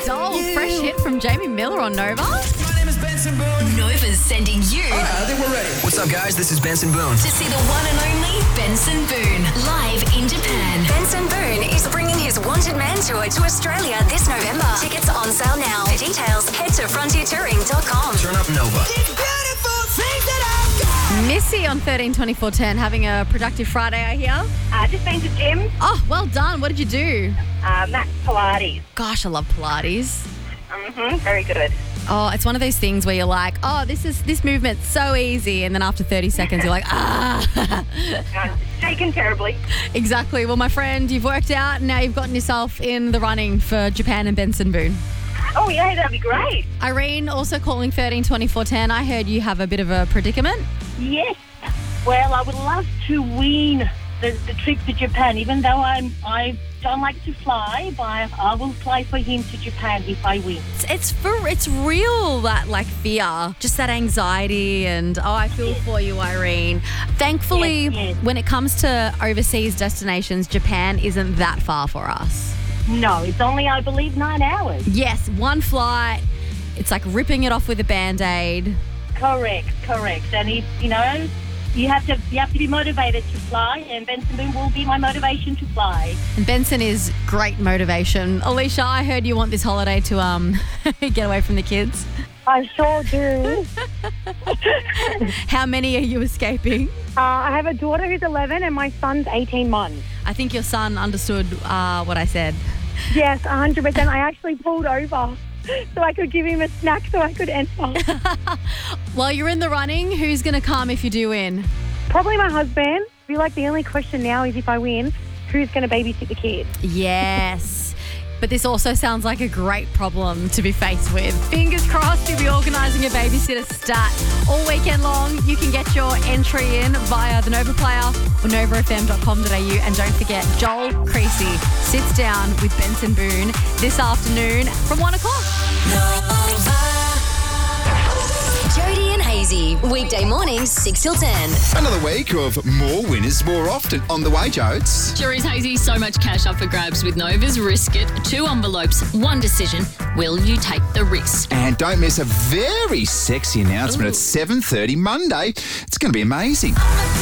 Joel, fresh hit from Jamie Miller on Nova. My name is Benson Boone. Nova's sending you I think we're ready. What's up, guys? This is Benson Boone. to see the one and only Benson Boone live in Japan. Benson Boone is bringing his Wanted Man tour to Australia this November. Tickets are on sale now. For details, head to frontiertouring.com. Turn up Nova. Missy on 13-24-10 having a productive Friday, I hear. Just been to gym, Oh, well done. What did you do? Max Pilates. Gosh, I love Pilates. Very good. Oh, it's one of those things where you're like, oh, this movement's so easy. And then after 30 seconds, you're like, ah. Shaken terribly. Exactly. Well, my friend, you've worked out and now you've gotten yourself in the running for Japan and Benson Boone. Oh, yeah, that'd be great. Irene, also calling 13-24-10. I heard you have a bit of a predicament. Yes. Well, I would love to win the trip to Japan, even though I don't like to fly, but I will fly for him to Japan if I win. It's real, that like fear, just that anxiety, and I feel for you, Irene. Thankfully, Yes. when it comes to overseas destinations, Japan isn't that far for us. No, it's only, I believe, 9 hours. Yes, one flight. It's like ripping it off with a Band-Aid. Correct. And if, you have to be motivated to fly, and Benson Boone will be my motivation to fly. And Benson is great motivation. Alicia, I heard you want this holiday to get away from the kids. I sure do. How many are you escaping? I have a daughter who's 11 and my son's 18 months. I think your son understood what I said. Yes, 100%. I actually pulled over so I could give him a snack so I could enter. While you're in the running, who's going to come if you do win? Probably my husband. I feel like the only question now is if I win, who's going to babysit the kids? Yes. But this also sounds like a great problem to be faced with. Fingers crossed you'll be organising a babysitter stat all weekend long. You can get your entry in via the Nova Player or novafm.com.au. And don't forget, Joel Creasy sits down with Benson Boone this afternoon from 1 o'clock. Jody and Hazy, weekday mornings 6 till 10. Another week of more winners more often on the way, Jodes. Sure is, Hazy. So much cash up for grabs with Nova's Risk It. 2 envelopes, 1 decision. Will you take the risk? And don't miss a very sexy announcement at 7:30 Monday. It's going to be amazing.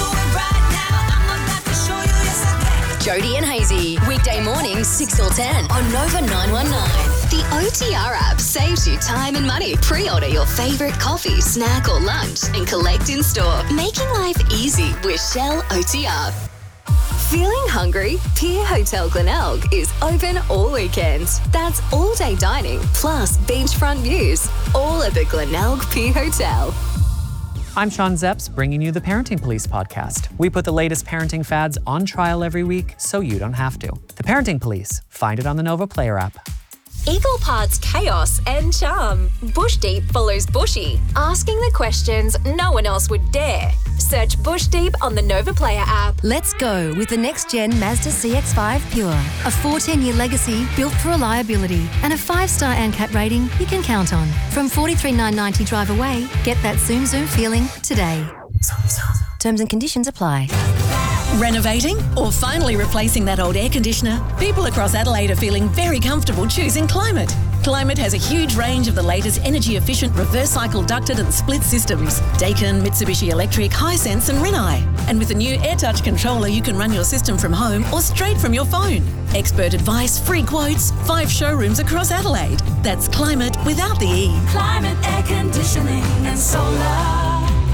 Jody and Hazy, weekday mornings 6 till 10 on Nova 919. The OTR app saves you time and money. Pre-order your favourite coffee, snack or lunch and collect in store. Making life easy with Shell OTR. Feeling hungry? Pier Hotel Glenelg is open all weekend. That's all-day dining plus beachfront views, all at the Glenelg Pier Hotel. I'm Sean Zepps, bringing you the Parenting Police podcast. We put the latest parenting fads on trial every week so you don't have to. The Parenting Police. Find it on the Nova Player app. Equal parts chaos and charm. Bush Deep follows Bushy, asking the questions no one else would dare. Search Bush Deep on the Nova Player app. Let's go with the next-gen Mazda CX-5 Pure. A 14-year legacy built for reliability and a 5-star ANCAP rating you can count on. From $43,990 drive away, get that Zoom feeling today. Terms and conditions apply. Renovating or finally replacing that old air conditioner? People across Adelaide are feeling very comfortable choosing Climate. Climate has a huge range of the latest energy-efficient reverse cycle ducted and split systems. Daikin, Mitsubishi Electric, Hisense and Rinnai. And with a new AirTouch controller, you can run your system from home or straight from your phone. Expert advice, free quotes, 5 showrooms across Adelaide. That's Climate without the E. Climate air conditioning and solar.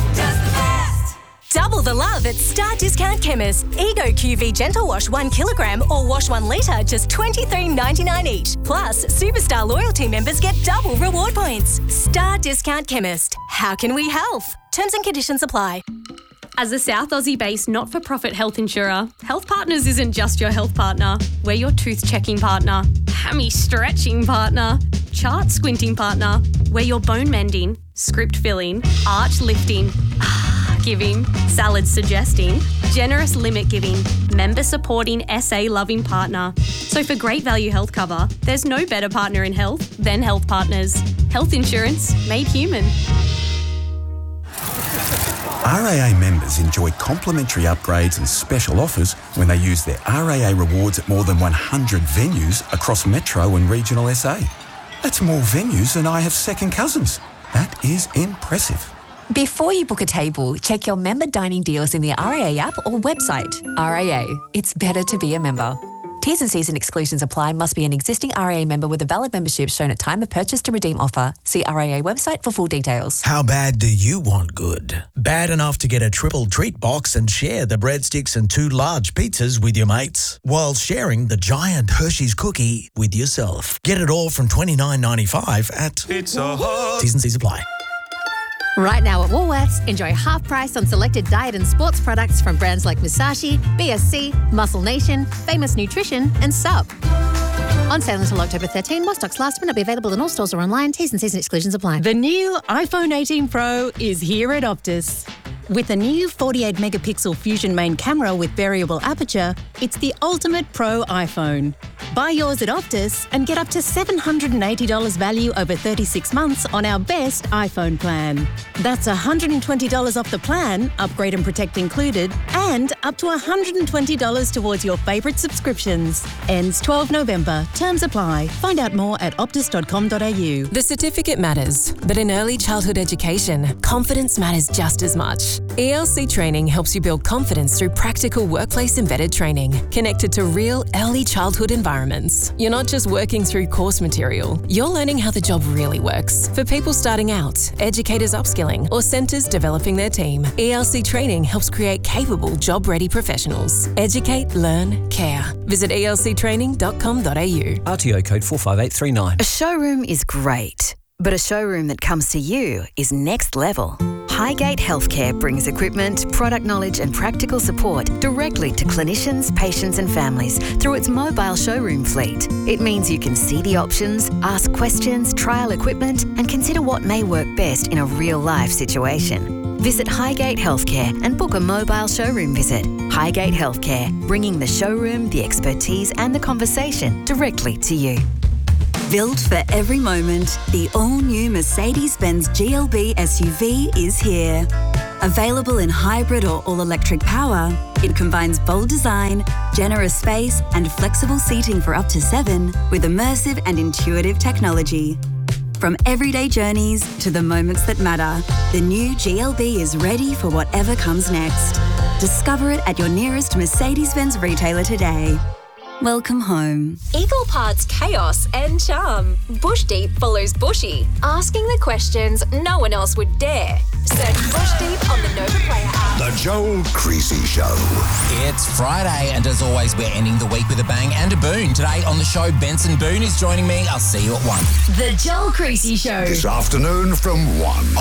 Double the love at Star Discount Chemist. Ego QV Gentle Wash 1 kilogram or Wash 1 litre, just $23.99 each. Plus, Superstar loyalty members get double reward points. Star Discount Chemist. How can we help? Terms and conditions apply. As a South Aussie-based not-for-profit health insurer, Health Partners isn't just your health partner. We're your tooth-checking partner, hammy-stretching partner, chart-squinting partner. We're your bone-mending, script-filling, arch-lifting, giving, salad suggesting, generous limit giving, member supporting, SA loving partner. So for great value health cover, there's no better partner in health than Health Partners. Health insurance made human. RAA members enjoy complimentary upgrades and special offers when they use their RAA rewards at more than 100 venues across Metro and regional SA. That's more venues than I have second cousins. That is impressive. Before you book a table, check your member dining deals in the RAA app or website. RAA, it's better to be a member. T's and C's and exclusions apply. Must be an existing RAA member with a valid membership shown at time of purchase to redeem offer. See RAA website for full details. How bad do you want good? Bad enough to get a triple treat box and share the breadsticks and 2 large pizzas with your mates, while sharing the giant Hershey's cookie with yourself. Get it all from $29.95 at Pizza Hut. T's and C's apply. Right now at Woolworths, enjoy half price on selected diet and sports products from brands like Musashi, BSC, Muscle Nation, Famous Nutrition and Sub. On sale until October 13, while stocks last, may not be available in all stores or online. T's and C's and exclusions apply. The new iPhone 18 Pro is here at Optus. With a new 48-megapixel Fusion main camera with variable aperture, it's the ultimate pro iPhone. Buy yours at Optus and get up to $780 value over 36 months on our best iPhone plan. That's $120 off the plan, upgrade and protect included, and up to $120 towards your favourite subscriptions. Ends 12 November. Terms apply. Find out more at optus.com.au. The certificate matters, but in early childhood education, confidence matters just as much. ELC Training helps you build confidence through practical workplace-embedded training, connected to real early childhood environments. You're not just working through course material, you're learning how the job really works. For people starting out, educators upskilling, or centres developing their team, ELC Training helps create capable, job-ready professionals. Educate, learn, care. Visit elctraining.com.au. RTO code 45839. A showroom is great, but a showroom that comes to you is next level. Highgate Healthcare brings equipment, product knowledge and practical support directly to clinicians, patients and families through its mobile showroom fleet. It means you can see the options, ask questions, trial equipment and consider what may work best in a real-life situation. Visit Highgate Healthcare and book a mobile showroom visit. Highgate Healthcare, bringing the showroom, the expertise and the conversation directly to you. Built for every moment, the all-new Mercedes-Benz GLB SUV is here. Available in hybrid or all-electric power, it combines bold design, generous space and flexible seating for up to 7 with immersive and intuitive technology. From everyday journeys to the moments that matter, the new GLB is ready for whatever comes next. Discover it at your nearest Mercedes-Benz retailer today. Welcome home. Eagle Parts chaos and charm. Bush Deep follows Bushy, asking the questions no one else would dare. Search Bush Deep on the Nova Player app. The Joel Creasy Show. It's Friday, and as always, we're ending the week with a bang and a boon. Today on the show, Benson Boone is joining me. I'll see you at 1. The Joel Creasy Show. This afternoon from 1